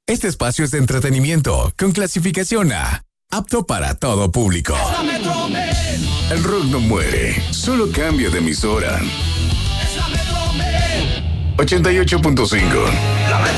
Este espacio es de entretenimiento con clasificación A, apto para todo público. El rock no muere, solo cambia de emisora. 88.5